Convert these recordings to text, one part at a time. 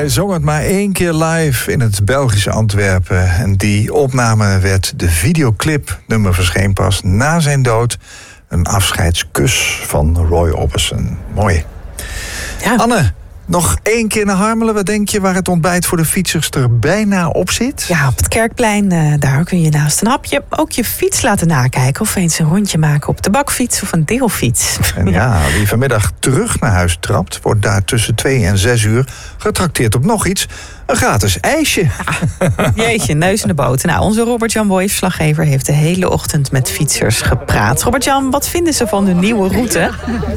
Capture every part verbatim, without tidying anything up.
Hij zong het maar één keer live in het Belgische Antwerpen. En die opname werd de videoclip. Nummer verscheen pas na zijn dood. Een afscheidskus van Roy Orbison. Mooi. Ja. Anne, nog één keer naar Harmelen. Wat denk je waar het ontbijt voor de fietsers er bijna op zit? Ja, op het Kerkplein. Uh, daar kun je naast een hapje ook je fiets laten nakijken. Of eens een rondje maken op de bakfiets of een deelfiets. En ja, wie vanmiddag terug naar huis trapt, wordt daar tussen twee en zes uur getrakteerd op nog iets. Een gratis ijsje. Ja, jeetje, neus in de boot. Nou, onze Robert-Jan Boy, verslaggever, heeft de hele ochtend met fietsers gepraat. Robert-Jan, wat vinden ze van de nieuwe route?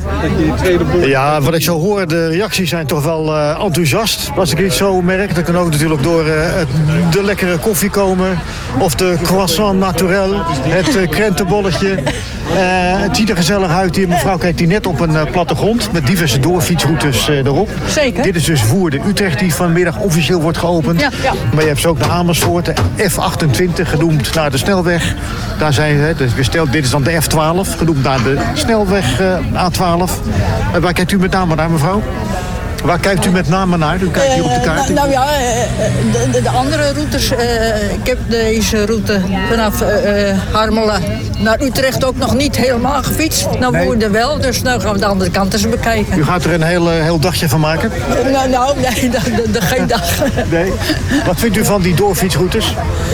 Ja, wat ik zo hoor, de reacties zijn toch wel uh, enthousiast. Als ik iets zo merk, dat kan ook natuurlijk door uh, de lekkere koffie komen. Of de croissant naturel, het uh, krentenbolletje. Uh, het ziet er gezellig uit hier. Mevrouw kijkt hier net op een uh, plattegrond met diverse doorfietsroutes uh, erop. Zeker. Dit is dus Woerden-Utrecht die vanmiddag officieel wordt geopend. Ja, ja. Maar je hebt ze ook naar Amersfoort, de F achtentwintig, genoemd naar de snelweg. Daar zijn ze, dus besteld, dit is dan de F twaalf, genoemd naar de snelweg uh, A twaalf. Uh, waar kijkt u met name naar, mevrouw? Waar kijkt u met name naar? U kijkt hier op de kaart. Uh, nou, nou ja, de, de, de andere routes. Uh, ik heb deze route vanaf uh, Harmelen naar Utrecht ook nog niet helemaal gefietst. Nou, nee. Woerden wel, dus nou gaan we de andere kant eens bekijken. U gaat er een heel, heel dagje van maken? Uh, nou, nou, nee, dat, dat, dat geen dag. Nee. Wat vindt u van die doorfietsroutes?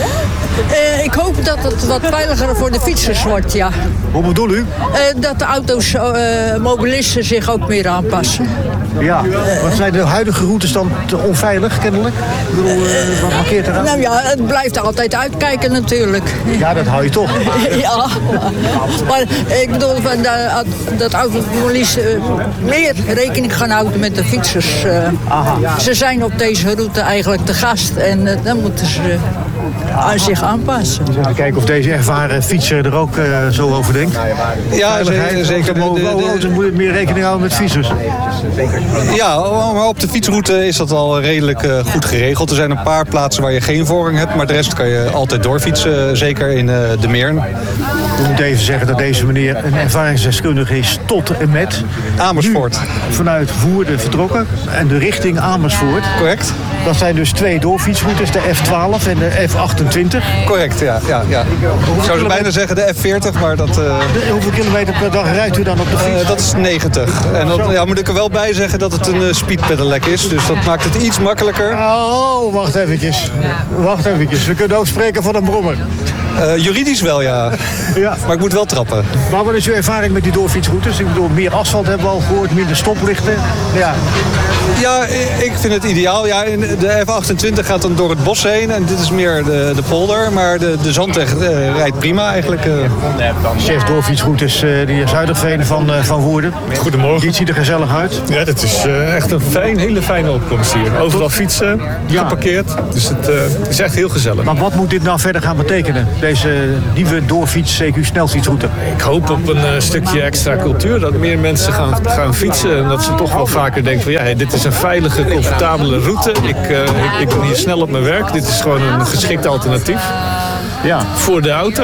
Uh, ik hoop dat het wat veiliger voor de fietsers wordt, ja. Hoe bedoel u? Uh, dat de auto's, uh, mobilisten zich ook meer aanpassen. Ja, wat zijn de huidige routes dan te onveilig, kennelijk? Ik bedoel, uh, wat markeert eraan? Nou ja, het blijft altijd uitkijken natuurlijk. Ja, dat hou je toch. Ja, maar ik bedoel dat, dat automobilisten meer rekening gaan houden met de fietsers. Uh, ze zijn op deze route eigenlijk te gast en uh, dan moeten ze aan zich aanpassen. Ja, kijken of deze ervaren fietser er ook uh, zo over denkt. Ja, zeker. zeker. Ze moeten meer rekening houden met fietsers. Ja, maar op de fietsroute is dat al redelijk uh, goed geregeld. Er zijn een paar plaatsen waar je geen voorrang hebt, maar de rest kan je altijd doorfietsen, zeker in uh, de Meern. We moeten even zeggen dat deze meneer een ervaringsdeskundige is tot en met Amersfoort. Nu vanuit Woerden vertrokken en de richting Amersfoort. Correct. Dat zijn dus twee doorfietsroutes, de F twaalf en de F achtentwintig. Correct, ja. ja, ja. Ik zou ze bijna zeggen de F veertig, maar dat... Uh... De, hoeveel kilometer per dag rijdt u dan op de fiets? Uh, dat is negentig. En dat ja, moet ik er wel bij zeggen dat het een uh, speedpedelec is. Dus dat maakt het iets makkelijker. Oh, wacht eventjes. Wacht eventjes. We kunnen ook spreken van een brommer. Uh, juridisch wel, ja. ja. Maar ik moet wel trappen. Maar wat is uw ervaring met die doorfietsroutes? Ik bedoel, meer asfalt hebben we al gehoord, minder stoplichten. Ja, ja ik vind het ideaal. Ja, de F achtentwintig gaat dan door het bos heen. En dit is meer de, de polder. Maar de, de zandweg uh, rijdt prima eigenlijk. Uh. Chef doorfietsroutes, uh, die Zuiderveen van, uh, van Woerden. Goedemorgen. Die ziet er gezellig uit. Ja, dat is uh, echt een fijn, hele fijne opkomst hier. Overal fietsen, ja. Geparkeerd. Dus het uh, is echt heel gezellig. Maar wat moet dit nou verder gaan betekenen? Deze nieuwe doorfiets, C Q snelfietsroute. Ik hoop op een uh, stukje extra cultuur. Dat meer mensen gaan, gaan fietsen. En dat ze toch wel vaker denken van ja, hey, dit is een veilige, comfortabele route. Ik, uh, ik, ik ben hier snel op mijn werk. Dit is gewoon een geschikt alternatief. Ja. Voor de auto.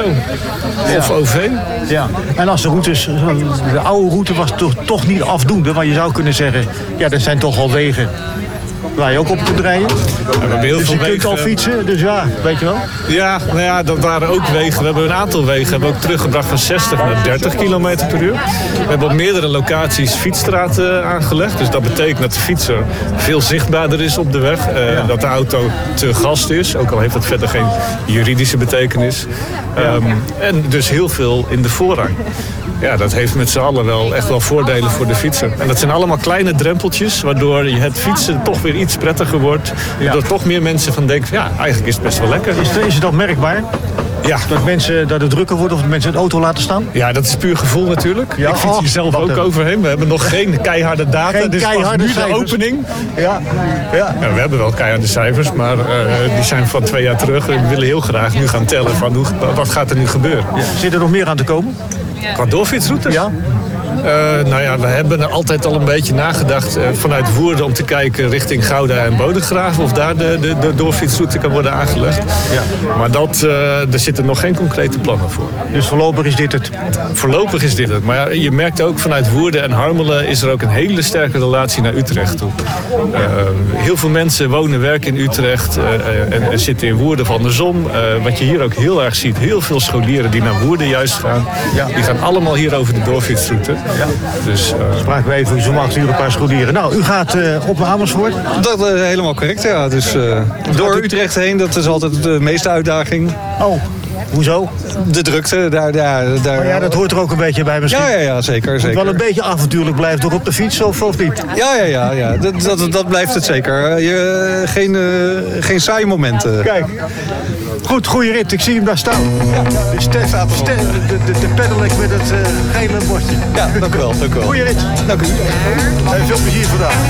Of ja. O V. Ja. En als de routes, de oude route was toch, toch niet afdoende. Want je zou kunnen zeggen, ja, er zijn toch al wegen waar je ook op kunt rijden. Ja, we hebben heel dus veel je wegen. kunt al fietsen, dus ja, weet je wel. Ja, nou ja, dat waren ook wegen. We hebben een aantal wegen hebben we ook teruggebracht van zestig naar dertig kilometer per uur. We hebben op meerdere locaties fietsstraten aangelegd. Dus dat betekent dat de fietser veel zichtbaarder is op de weg. Uh, ja. Dat de auto te gast is, ook al heeft dat verder geen juridische betekenis. Um, ja. En dus heel veel in de voorrang. Ja, dat heeft met z'n allen wel echt wel voordelen voor de fietser. En dat zijn allemaal kleine drempeltjes, waardoor je het fietsen toch weer iets prettiger wordt. Waardoor ja. toch meer mensen van denken, ja, eigenlijk is het best wel lekker. Is, is het ook merkbaar? Ja. Dat mensen dat het drukker wordt of dat mensen het auto laten staan? Ja, dat is puur gevoel natuurlijk. Ja, ik fiets hier zelf ook een... overheen. We hebben nog geen keiharde data. Geen dus keiharde nu cijfers. De opening. Ja. Ja. Ja, we hebben wel keiharde cijfers, maar uh, die zijn van twee jaar terug. We willen heel graag nu gaan tellen van hoe, wat gaat er nu gebeuren. Ja. Zit er nog meer aan te komen? Qua doorfietsroutes? Ja. Uh, nou ja, we hebben er altijd al een beetje nagedacht uh, vanuit Woerden om te kijken richting Gouda en Bodegraven of daar de, de, de doorfietsroute kan worden aangelegd. Ja. Maar dat, uh, er zitten nog geen concrete plannen voor. Dus voorlopig is dit het? Voorlopig is dit het. Maar ja, je merkt ook vanuit Woerden en Harmelen is er ook een hele sterke relatie naar Utrecht toe. Uh, heel veel mensen wonen, werken in Utrecht uh, en, en zitten in Woerden van de Zon. Uh, wat je hier ook heel erg ziet, heel veel scholieren die naar Woerden juist gaan. Ja. Die gaan allemaal hier over de doorfietsroute. Ja. Dus, uh... spraken we even zo'n acht uur een paar scholieren. Nou, u gaat uh, op naar Amersfoort? Dat is uh, helemaal correct, ja. Dus uh, door Utrecht heen, dat is altijd de meeste uitdaging. Oh. Hoezo? De drukte, daar... daar, daar... Oh ja, dat hoort er ook een beetje bij misschien. Ja, ja, ja zeker. zeker. Wel een beetje avontuurlijk blijft door op de fiets, of, of niet? Ja, ja, ja. ja. Dat, dat, dat blijft het zeker. Je, geen, uh, geen saaie momenten. Kijk. Goed, goede rit. Ik zie hem daar staan. Ja. De, ster, ster, de, de, de pedelec met het uh, gele bordje. Ja, dank u wel. Dank u wel. Goeie rit. Dank u. En veel plezier vandaag.